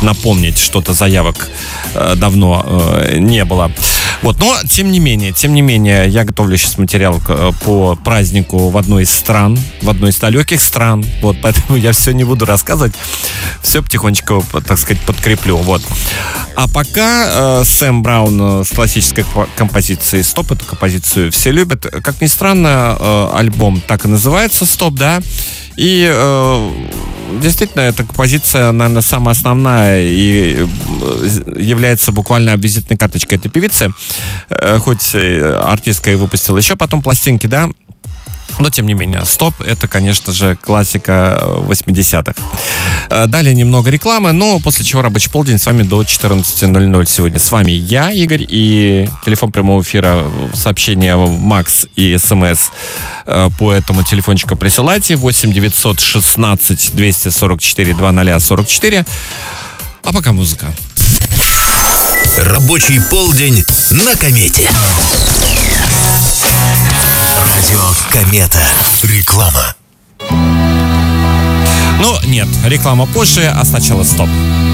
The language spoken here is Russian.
напомнить, что-то заявок давно не было. Вот, но, тем не менее, я готовлю сейчас материал по празднику в одной из далеких стран. Вот, поэтому я все не буду рассказывать. Все потихонечку, так сказать, подкреплю. Вот. А пока Сэм Браун с классической композицией «Стоп». Эту композицию все любят. Как ни странно, альбом так и называется «Стоп», да. И действительно, эта композиция, наверное, самая основная и является буквально визитной карточкой этой певицы. Хоть артистка и выпустила еще потом пластинки, да. Но, тем не менее, «Стоп» — это, конечно же, классика 80-х. Далее немного рекламы, но после чего рабочий полдень с вами до 14:00 сегодня. С вами я, Игорь, и телефон прямого эфира, сообщения Макс и СМС по этому телефончику присылайте. 8 916 244 2044. А пока музыка. Рабочий полдень на Комете. Радио Комета. Реклама. Ну, нет, реклама позже, а сначала «Стоп».